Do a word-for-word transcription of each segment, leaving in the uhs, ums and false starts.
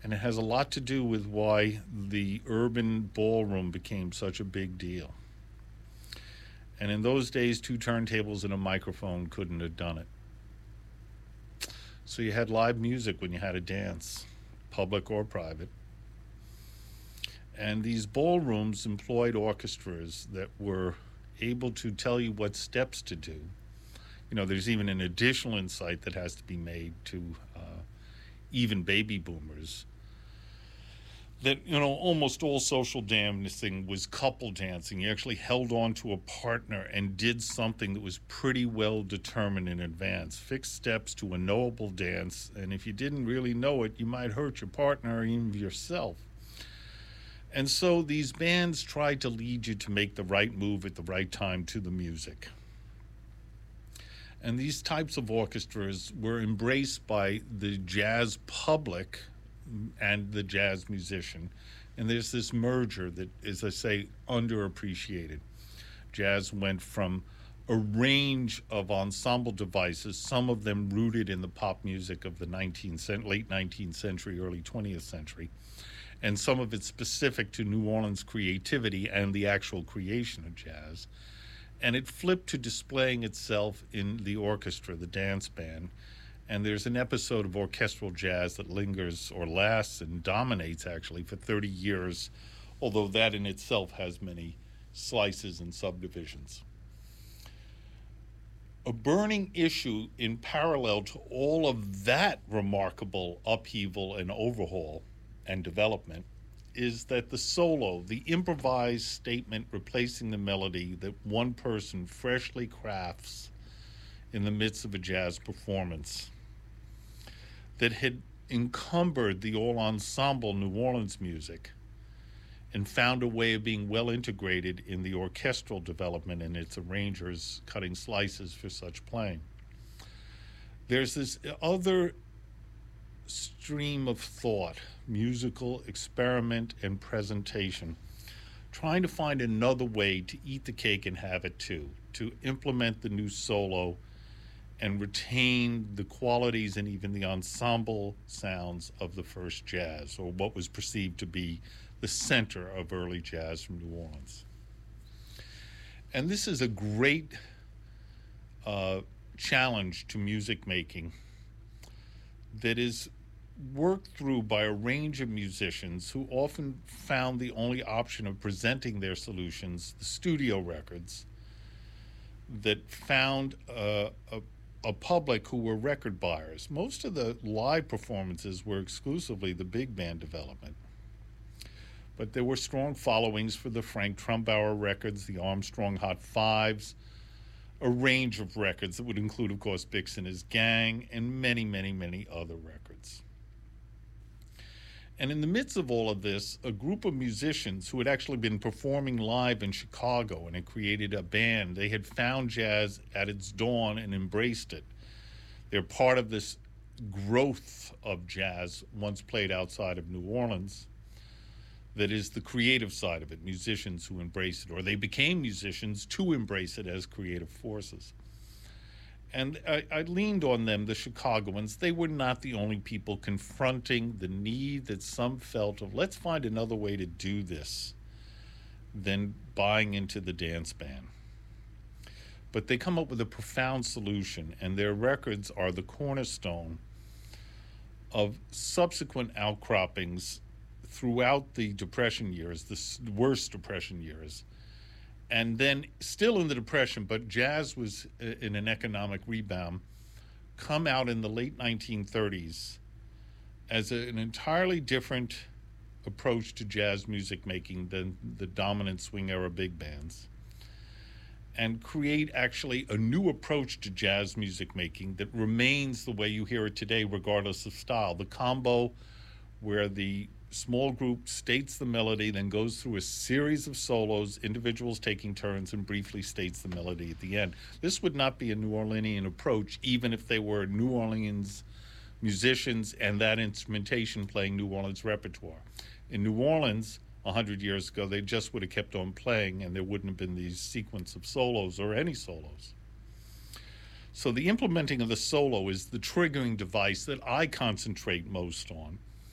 And it has a lot to do with why the urban ballroom became such a big deal. And in those days, two turntables and a microphone couldn't have done it. So you had live music when you had a dance, public or private. And these ballrooms employed orchestras that were able to tell you what steps to do. You know, there's even an additional insight that has to be made to uh, even baby boomers, that, you know, almost all social dancing was couple dancing. You actually held on to a partner and did something that was pretty well determined in advance, fixed steps to a knowable dance, and if you didn't really know it, you might hurt your partner or even yourself. And so these bands tried to lead you to make the right move at the right time to the music. And these types of orchestras were embraced by the jazz public and the jazz musician. And there's this merger that, as I say, underappreciated. Jazz went from a range of ensemble devices, some of them rooted in the pop music of the nineteenth, late nineteenth century, early twentieth century, and some of it specific to New Orleans creativity and the actual creation of jazz. And it flipped to displaying itself in the orchestra, the dance band. And there's an episode of orchestral jazz that lingers or lasts and dominates, actually, for thirty years, although that in itself has many slices and subdivisions. A burning issue in parallel to all of that remarkable upheaval and overhaul and development is that the solo, the improvised statement replacing the melody that one person freshly crafts in the midst of a jazz performance, that had encumbered the all-ensemble New Orleans music and found a way of being well integrated in the orchestral development and its arrangers cutting slices for such playing. There's this other stream of thought, musical experiment and presentation, trying to find another way to eat the cake and have it too, to implement the new solo and retain the qualities and even the ensemble sounds of the first jazz, or what was perceived to be the center of early jazz from New Orleans. And this is a great uh, challenge to music making that is worked through by a range of musicians who often found the only option of presenting their solutions, the studio records, that found uh, a, a public who were record buyers. Most of the live performances were exclusively the big band development. But there were strong followings for the Frank Trumbauer records, the Armstrong Hot Fives, a range of records that would include, of course, Bix and his Gang, and many, many, many other records. And in the midst of all of this, a group of musicians who had actually been performing live in Chicago and had created a band, they had found jazz at its dawn and embraced it. They're part of this growth of jazz once played outside of New Orleans. That is the creative side of it, musicians who embrace it, or they became musicians to embrace it as creative forces. And I, I leaned on them, the Chicagoans. They were not the only people confronting the need that some felt of, let's find another way to do this than buying into the dance band. But they come up with a profound solution, and their records are the cornerstone of subsequent outcroppings throughout the Depression years, the worst Depression years. And then still in the Depression, but jazz was in an economic rebound, come out in the late nineteen thirties as a, an entirely different approach to jazz music making than the dominant swing era big bands, and create actually a new approach to jazz music making that remains the way you hear it today, regardless of style. The combo where the small group states the melody, then goes through a series of solos, individuals taking turns, and briefly states the melody at the end. This would not be a New Orleanian approach, even if they were New Orleans musicians and that instrumentation playing New Orleans repertoire. In New Orleans, a hundred years ago, they just would have kept on playing, and there wouldn't have been these sequence of solos or any solos. So the implementing of the solo is the triggering device that I concentrate most on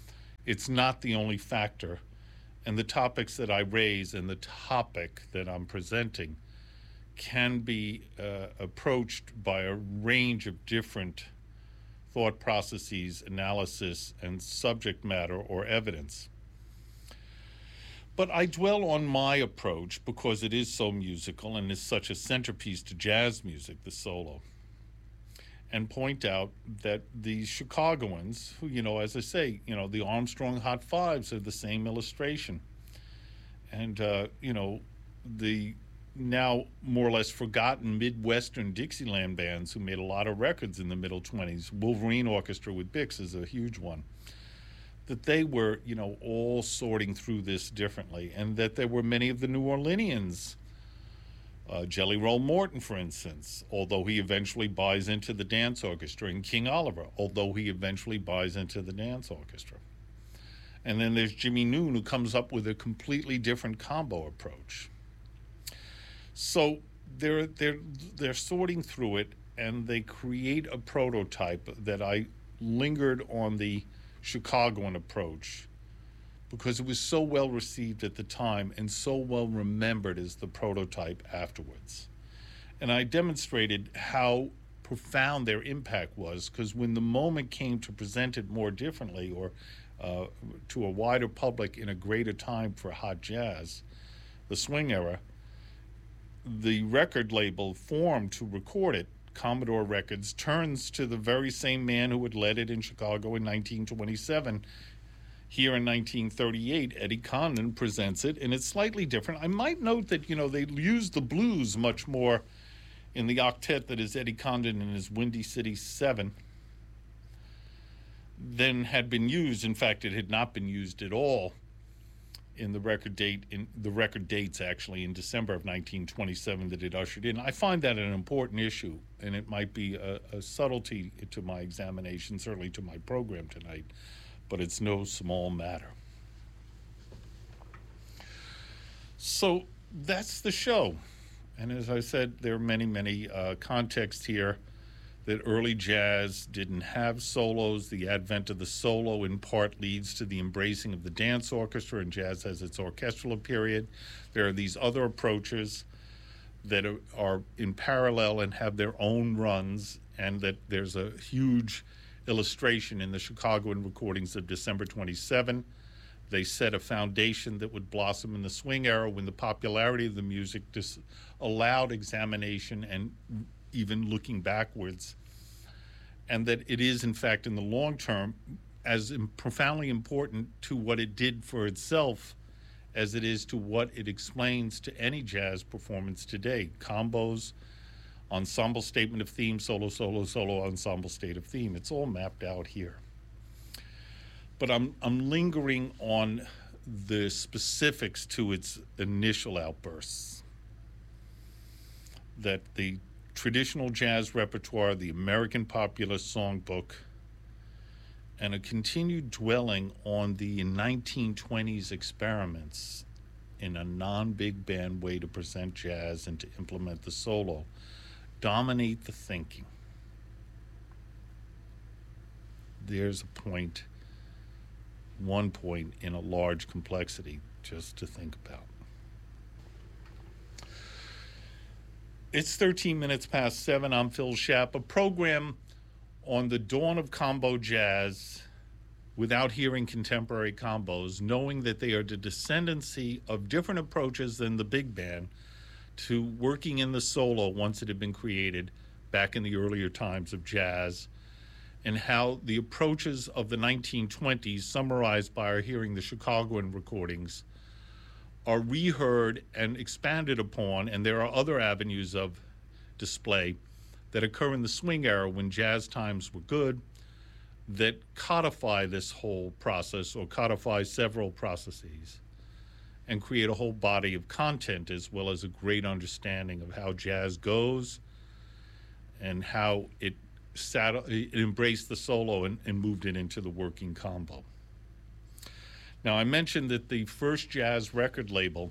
It's not the only factor. And the topics that I raise and the topic that I'm presenting can be uh, approached by a range of different thought processes, analysis, and subject matter or evidence. But I dwell on my approach because it is so musical and is such a centerpiece to jazz music, the solo, and point out that the Chicagoans, who, you know, as I say, you know, the Armstrong Hot Fives are the same illustration. And, uh, you know, the now more or less forgotten Midwestern Dixieland bands who made a lot of records in the middle twenties, Wolverine Orchestra with Bix is a huge one, that they were, you know, all sorting through this differently, and that there were many of the New Orleanians, uh, Jelly Roll Morton, for instance, although he eventually buys into the dance orchestra, and King Oliver, although he eventually buys into the dance orchestra. And then there's Jimmy Noon, who comes up with a completely different combo approach. So they're they're they're sorting through it, and they create a prototype that I lingered on the Chicagoan approach because it was so well received at the time and so well remembered as the prototype afterwards. And I demonstrated how profound their impact was, because when the moment came to present it more differently, or uh, to a wider public in a greater time for hot jazz, the swing era, the record label formed to record it, Commodore Records, turns to the very same man who had led it in Chicago in nineteen twenty-seven. Here in nineteen thirty-eight, Eddie Condon presents it, and it's slightly different. I might note that, you know, they use the blues much more in the octet that is Eddie Condon and his Windy City Seven than had been used. In fact, it had not been used at all in the record date, in the record dates actually in December of nineteen twenty-seven that it ushered in. I find that an important issue, and it might be a, a subtlety to my examination, certainly to my program tonight, but it's no small matter. So that's the show. And as I said, there are many, many uh, contexts here. That early jazz didn't have solos. The advent of the solo in part leads to the embracing of the dance orchestra, and jazz has its orchestral period. There are these other approaches that are, are in parallel and have their own runs, and that there's a huge illustration in the Chicagoan recordings of December twenty-seventh. They set a foundation that would blossom in the swing era when the popularity of the music dis- allowed examination and even looking backwards, and that it is, in fact, in the long term, as profoundly important to what it did for itself as it is to what it explains to any jazz performance today. Combos, ensemble statement of theme, solo, solo, solo, ensemble state of theme. It's all mapped out here. But I'm I'm lingering on the specifics to its initial outbursts. That the traditional jazz repertoire, the American popular songbook, and a continued dwelling on the nineteen twenties experiments in a non-big band way to present jazz and to implement the solo dominate the thinking. There's a point, one point in a large complexity just to think about. It's thirteen minutes past seven. I'm Phil Schaap, a program on the dawn of combo jazz without hearing contemporary combos, knowing that they are the descendancy of different approaches than the big band to working in the solo once it had been created back in the earlier times of jazz, and how the approaches of the nineteen twenties, summarized by our hearing the Chicagoan recordings, are reheard and expanded upon, and there are other avenues of display that occur in the swing era when jazz times were good that codify this whole process, or codify several processes, and create a whole body of content, as well as a great understanding of how jazz goes and how it, sat, it embraced the solo and, and moved it into the working combo. Now, I mentioned that the first jazz record label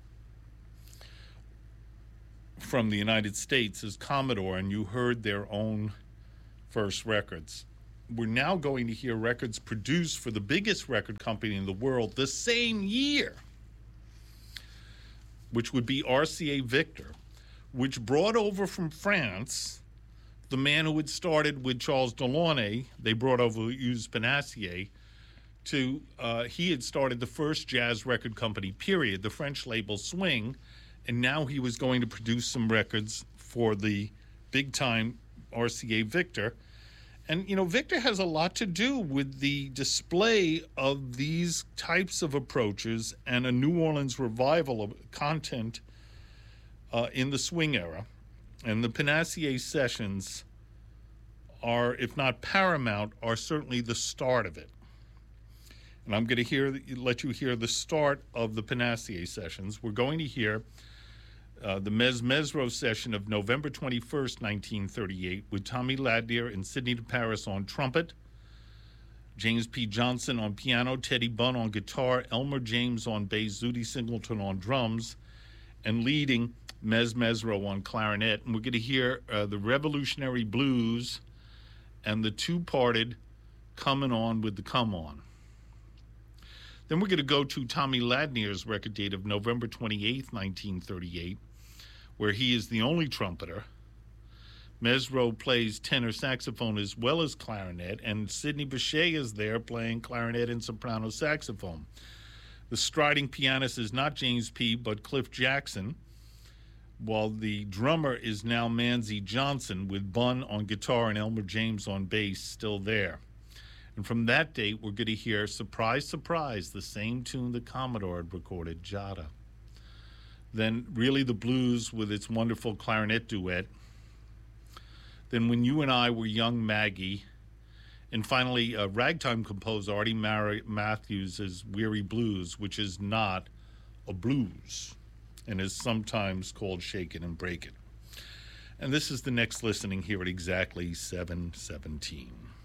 from the United States is Commodore, and you heard their own first records. we're now going to hear records produced for the biggest record company in the world the same year, which would be R C A Victor, which brought over from France the man who had started with Charles Delaunay. They brought over Hugues Panassier to, uh, he had started the first jazz record company, period, the French label Swing, and now he was going to produce some records for the big-time R C A Victor. And, you know, Victor has a lot to do with the display of these types of approaches and a New Orleans revival of content uh, in the swing era. And the Panassier sessions are, if not paramount, are certainly the start of it. And I'm going to hear, let you hear the start of the Panassier sessions. We're going to hear uh, the Mez Mesro session of November twenty-first, nineteen thirty-eight, with Tommy Ladnier and Sidney DeParis on trumpet, James P. Johnson on piano, Teddy Bunn on guitar, Elmer James on bass, Zutty Singleton on drums, and leading Mez Mesro on clarinet. And we're going to hear uh, the Revolutionary Blues and the two-parted Comin' On with the Come On. Then we're going to go to Tommy Ladnier's record date of November twenty-eighth, nineteen thirty-eight, where he is the only trumpeter. Mesro plays tenor saxophone as well as clarinet, and Sidney Bechet is there playing clarinet and soprano saxophone. The striding pianist is not James P., but Cliff Jackson, while the drummer is now Manzi Johnson, with Bunn on guitar and Elmer James on bass still there. And from that date, we're going to hear, surprise, surprise, the same tune the Commodore had recorded, Jada. Then really the blues with its wonderful clarinet duet. Then When You and I Were Young, Maggie. And finally, uh, ragtime composer Artie Mar- Matthews' Weary Blues, which is not a blues and is sometimes called Shake It and Break It. And this is the next listening here at exactly seven seventeen.